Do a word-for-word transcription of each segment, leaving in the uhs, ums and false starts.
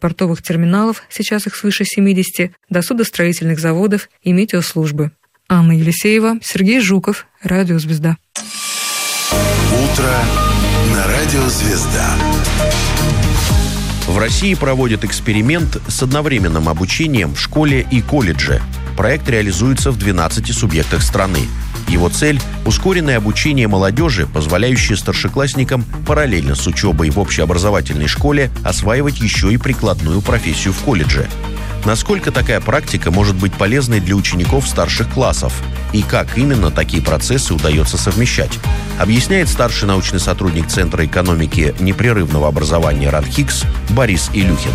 портовых терминалов, сейчас их свыше семидесяти, до судостроительных заводов и метеослужбы. Анна Елисеева, Сергей Жуков, Радио «Звезда». Утро на Радио «Звезда». В России проводят эксперимент с одновременным обучением в школе и колледже. Проект реализуется в двенадцати субъектах страны. Его цель – ускоренное обучение молодежи, позволяющее старшеклассникам параллельно с учебой в общеобразовательной школе осваивать еще и прикладную профессию в колледже. Насколько такая практика может быть полезной для учеников старших классов? И как именно такие процессы удается совмещать? Объясняет старший научный сотрудник Центра экономики непрерывного образования РАНХИКС Борис Илюхин.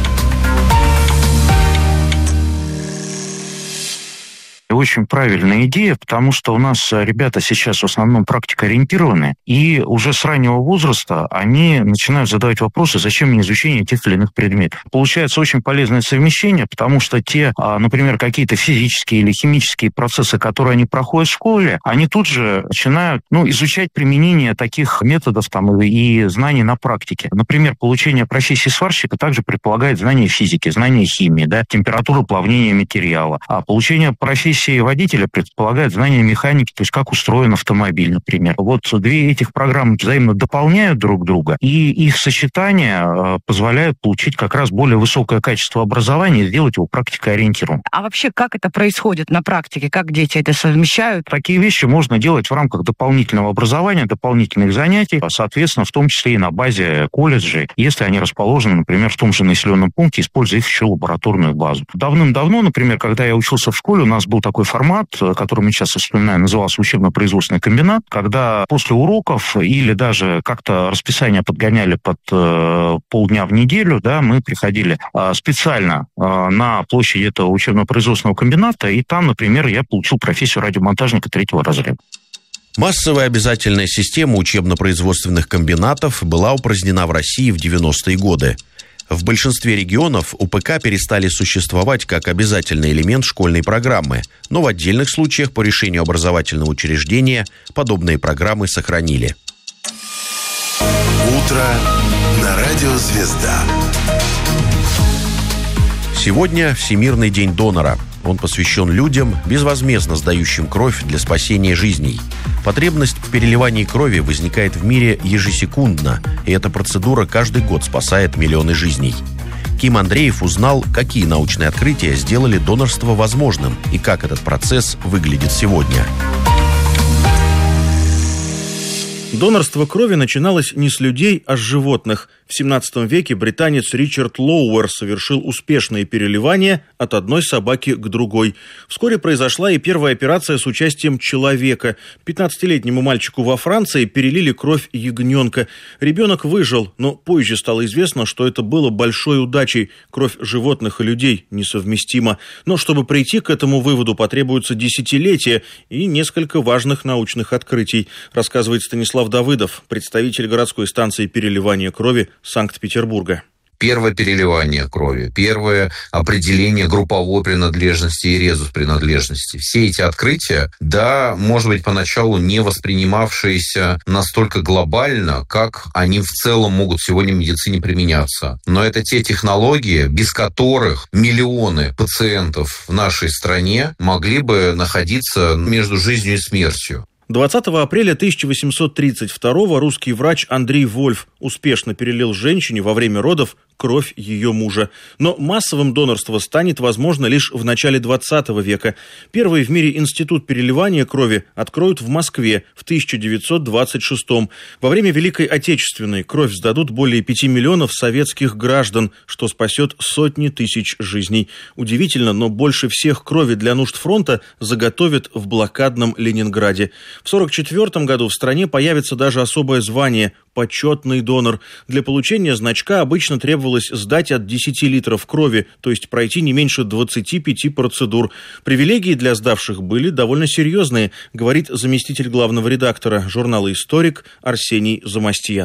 Очень правильная идея, потому что у нас ребята сейчас в основном практикоориентированы, и уже с раннего возраста они начинают задавать вопросы, зачем мне изучение тех или иных предметов. Получается очень полезное совмещение, потому что те, например, какие-то физические или химические процессы, которые они проходят в школе, они тут же начинают ну, изучать применение таких методов там, и знаний на практике. Например, получение профессии сварщика также предполагает знание физики, знание химии, да, температуры плавления материала. А получение профессии водителя предполагает знание механики, то есть как устроен автомобиль, например. Вот две этих программы взаимно дополняют друг друга, и их сочетание позволяет получить как раз более высокое качество образования и сделать его практикоориентированным. А вообще, как это происходит на практике? Как дети это совмещают? Такие вещи можно делать в рамках дополнительного образования, дополнительных занятий, соответственно, в том числе и на базе колледжей, если они расположены, например, в том же населенном пункте, используя их еще лабораторную базу. Давным-давно, например, когда я учился в школе, у нас был такой формат, который мы сейчас вспоминаем, назывался учебно-производственный комбинат, когда после уроков или даже как-то расписание подгоняли под э, полдня в неделю, да, мы приходили э, специально э, на площадь этого учебно-производственного комбината, и там, например, я получил профессию радиомонтажника третьего разряда. Массовая обязательная система учебно-производственных комбинатов была упразднена в России в девяностые годы. В большинстве регионов УПК перестали существовать как обязательный элемент школьной программы, но в отдельных случаях по решению образовательного учреждения подобные программы сохранили. Утро на Радио «Звезда». Сегодня Всемирный день донора. Он посвящен людям, безвозмездно сдающим кровь для спасения жизней. Потребность в переливании крови возникает в мире ежесекундно, и эта процедура каждый год спасает миллионы жизней. Ким Андреев узнал, какие научные открытия сделали донорство возможным и как этот процесс выглядит сегодня. Донорство крови начиналось не с людей, а с животных. В семнадцатом веке британец Ричард Лоуэр совершил успешные переливания от одной собаки к другой. Вскоре произошла и первая операция с участием человека. пятнадцатилетнему мальчику во Франции перелили кровь ягненка. Ребенок выжил, но позже стало известно, что это было большой удачей. Кровь животных и людей несовместима. Но чтобы прийти к этому выводу, потребуется десятилетия и несколько важных научных открытий, рассказывает Станислав Давыдов, представитель городской станции переливания крови Санкт-Петербурга. Первое переливание крови, первое определение групповой принадлежности и резус принадлежности. Все эти открытия, да, может быть, поначалу не воспринимавшиеся настолько глобально, как они в целом могут сегодня в медицине применяться. Но это те технологии, без которых миллионы пациентов в нашей стране могли бы находиться между жизнью и смертью. двадцатого апреля тысяча восемьсот тридцать второго русский врач Андрей Вольф успешно перелил женщине во время родов кровь ее мужа. Но массовым донорство станет возможно лишь в начале двадцатого века. Первый в мире институт переливания крови откроют в Москве в тысяча девятьсот двадцать шестом. Во время Великой Отечественной кровь сдадут более пяти миллионов советских граждан, что спасет сотни тысяч жизней. Удивительно, но больше всех крови для нужд фронта заготовят в блокадном Ленинграде. В сорок четвёртом году в стране появится даже особое звание – почетный донор. Для получения значка обычно требовалось сдать от десяти литров крови, то есть пройти не меньше двадцати пяти процедур. Привилегии для сдавших были довольно серьезные, говорит заместитель главного редактора журнала «Историк» Арсений Замастьянов.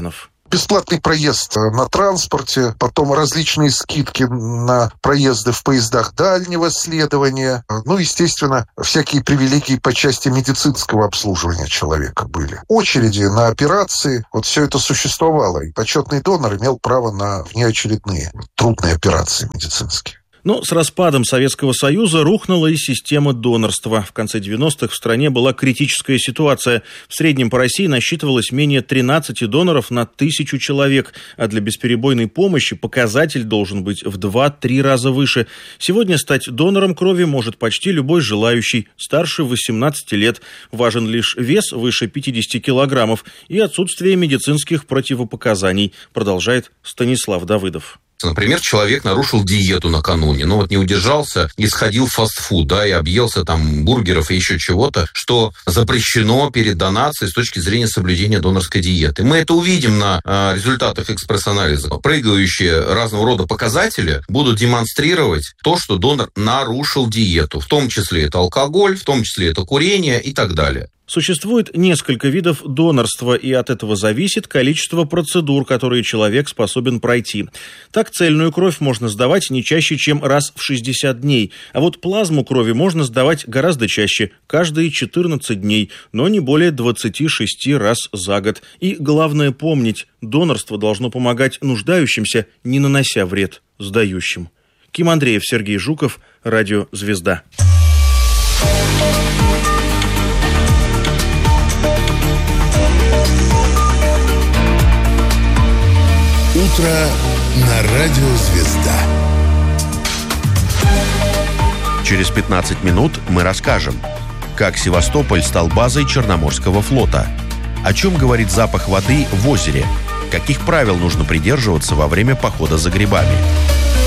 Бесплатный проезд на транспорте, потом различные скидки на проезды в поездах дальнего следования. Ну, естественно, всякие привилегии по части медицинского обслуживания человека были. Очереди на операции, вот все это существовало. И почетный донор имел право на внеочередные трудные операции медицинские. Но с распадом Советского Союза рухнула и система донорства. В конце девяностых в стране была критическая ситуация. В среднем по России насчитывалось менее тринадцати доноров на тысячу человек, а для бесперебойной помощи показатель должен быть в два-три раза выше. Сегодня стать донором крови может почти любой желающий, старше восемнадцати лет. Важен лишь вес выше пятидесяти килограммов и отсутствие медицинских противопоказаний, продолжает Станислав Давыдов. Например, человек нарушил диету накануне, ну вот не удержался и сходил в фастфуд, да, и объелся там бургеров и еще чего-то, что запрещено перед донацией с точки зрения соблюдения донорской диеты. Мы это увидим на э, результатах экспресс-анализа. Прыгающие разного рода показатели будут демонстрировать то, что донор нарушил диету. В том числе это алкоголь, в том числе это курение и так далее. Существует несколько видов донорства, и от этого зависит количество процедур, которые человек способен пройти. Так, цельную кровь можно сдавать не чаще, чем раз в шестьдесят дней, а вот плазму крови можно сдавать гораздо чаще, каждые четырнадцать дней, но не более двадцати шести раз за год. И главное помнить, донорство должно помогать нуждающимся, не нанося вред сдающим. Ким Андреев, Сергей Жуков, Радио «Звезда». Утро на Радио «Звезда». Через пятнадцать минут мы расскажем, как Севастополь стал базой Черноморского флота, о чем говорит запах воды в озере, каких правил нужно придерживаться во время похода за грибами.